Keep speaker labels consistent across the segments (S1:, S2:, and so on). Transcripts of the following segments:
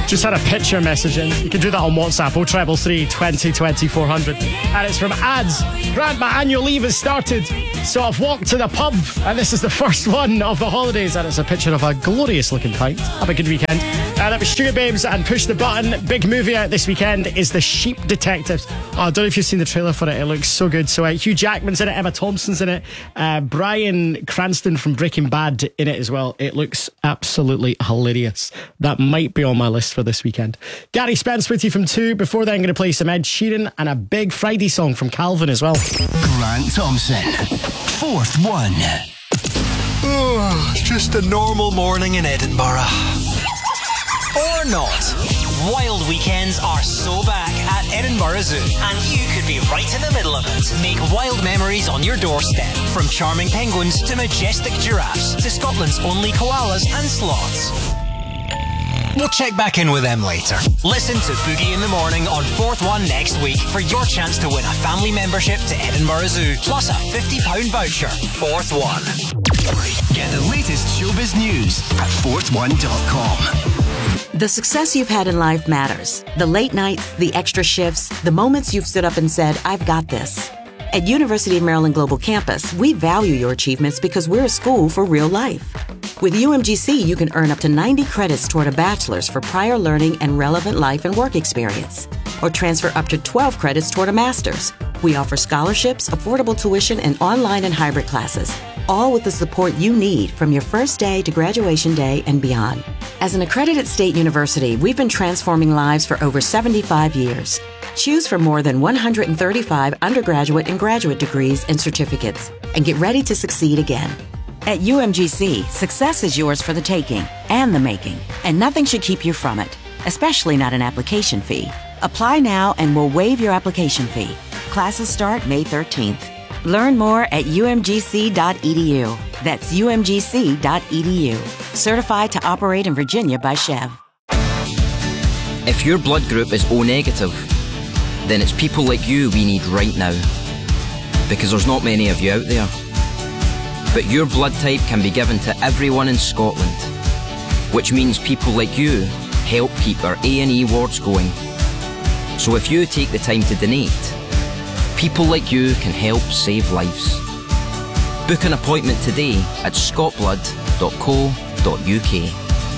S1: Just had a picture message in. You can do that on WhatsApp, 0333 20 20 400. And it's from Ads. Grant, my annual leave has started, so I've walked to the pub, and this is the first one of the holidays, and it's a picture of a glorious looking pint. Have a good weekend. That was Sugababes and Push the Button. Big movie out this weekend is The Sheep Detectives. Oh, I don't know if you've seen the trailer for it. It looks so good. So Hugh Jackman's in it, Emma Thompson's in it, Bryan Cranston from Breaking Bad in it as well. It looks absolutely hilarious. That might be on my list for this weekend. Gary Spence with you from 2. Before then, I'm going to play some Ed Sheeran and a big Friday song from Calvin as well.
S2: Grant Thompson, fourth one.
S3: Oh, it's just a normal morning in Edinburgh.
S4: Or not. Wild weekends are so back at Edinburgh Zoo, and you could be right in the middle of it. Make wild memories on your doorstep, from charming penguins to majestic giraffes to Scotland's only koalas and sloths. We'll check back in with them later. Listen to Boogie in the Morning on 4th One next week for your chance to win a family membership to Edinburgh Zoo, plus a £50 voucher. 4th One.
S2: Get the latest showbiz news at 4thone.com.
S5: The success you've had in life matters. The late nights, the extra shifts, the moments you've stood up and said, I've got this. At University of Maryland Global Campus, we value your achievements because we're a school for real life. With UMGC, you can earn up to 90 credits toward a bachelor's for prior learning and relevant life and work experience, or transfer up to 12 credits toward a master's. We offer scholarships, affordable tuition, and online and hybrid classes, all with the support you need from your first day to graduation day and beyond. As an accredited state university, we've been transforming lives for over 75 years. Choose from more than 135 undergraduate and graduate degrees and certificates, and get ready to succeed again. At UMGC, success is yours for the taking and the making, and nothing should keep you from it, especially not an application fee. Apply now and we'll waive your application fee. Classes start May 13th. Learn more at umgc.edu. That's umgc.edu. Certified to operate in Virginia by Chev.
S6: If your blood group is O negative, then it's people like you we need right now. Because there's not many of you out there. But your blood type can be given to everyone in Scotland, which means people like you help keep our A&E wards going. So if you take the time to donate, people like you can help save lives. Book an appointment today at scotblood.co.uk.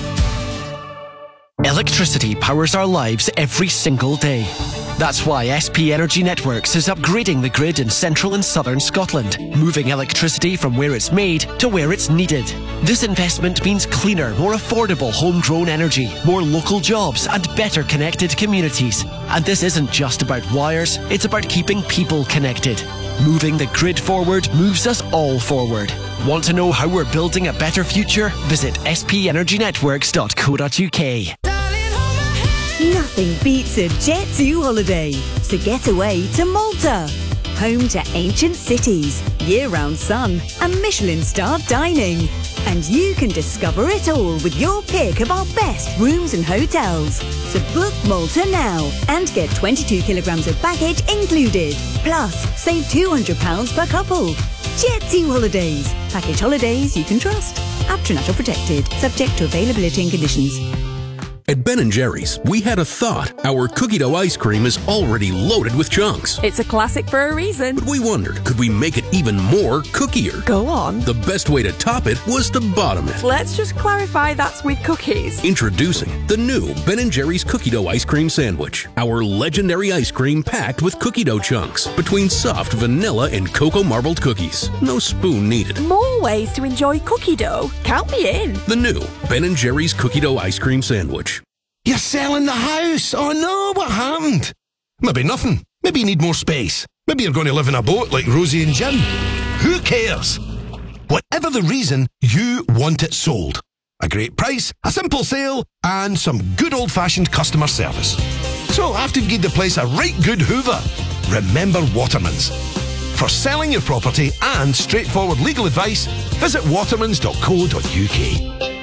S7: Electricity powers our lives every single day. That's why SP Energy Networks is upgrading the grid in central and southern Scotland, moving electricity from where it's made to where it's needed. This investment means cleaner, more affordable homegrown energy, more local jobs and better connected communities. And this isn't just about wires, it's about keeping people connected. Moving the grid forward moves us all forward. Want to know how we're building a better future? Visit spenergynetworks.co.uk.
S8: Nothing beats a Jet2 holiday, so get away to Malta. Home to ancient cities, year-round sun and Michelin-starred dining. And you can discover it all with your pick of our best rooms and hotels. So book Malta now and get 22 kilograms of baggage included. Plus, save £200 per couple. Jet2 Holidays. Package holidays you can trust. National protected. Subject to availability and conditions.
S9: At Ben & Jerry's, we had a thought. Our cookie dough ice cream is already loaded with chunks.
S10: It's a classic for a reason.
S9: But we wondered, could we make it even more cookier?
S10: Go on.
S9: The best way to top it was to bottom it.
S10: Let's just clarify that's with cookies.
S9: Introducing the new Ben & Jerry's cookie dough ice cream sandwich. Our legendary ice cream packed with cookie dough chunks between soft vanilla and cocoa marbled cookies. No spoon needed.
S10: More ways to enjoy cookie dough. Count me in.
S9: The new Ben & Jerry's cookie dough ice cream sandwich.
S3: You're selling the house. Oh no, what happened? Maybe nothing. Maybe you need more space. Maybe you're going to live in a boat like Rosie and Jim. Who cares? Whatever the reason, you want it sold. A great price, a simple sale, and some good old-fashioned customer service. So after you've given the place a right good hoover, remember Watermans. For selling your property and straightforward legal advice, visit watermans.co.uk.